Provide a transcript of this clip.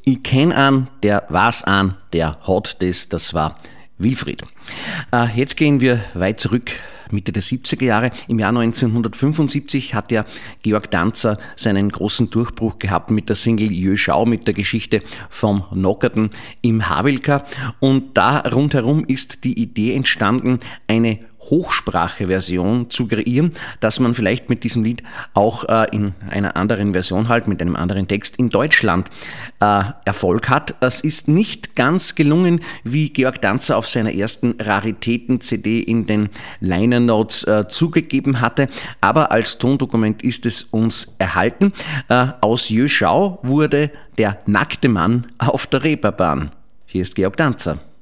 Ich kenn einen, der weiß einen, der hat das, das war Wilfried. Jetzt gehen wir weit zurück, Mitte der 70er Jahre. Im Jahr 1975 hat ja Georg Danzer seinen großen Durchbruch gehabt mit der Single Jö Schau, mit der Geschichte vom Nockerten im Havelka. Und da rundherum ist die Idee entstanden, eine Hochsprache-Version zu kreieren, dass man vielleicht mit diesem Lied auch in einer anderen Version halt, mit einem anderen Text in Deutschland Erfolg hat. Es ist nicht ganz gelungen, wie Georg Danzer auf seiner ersten Raritäten-CD in den Liner Notes zugegeben hatte, aber als Tondokument ist es uns erhalten. Aus Jö Schau wurde der nackte Mann auf der Reeperbahn. Hier ist Georg Danzer.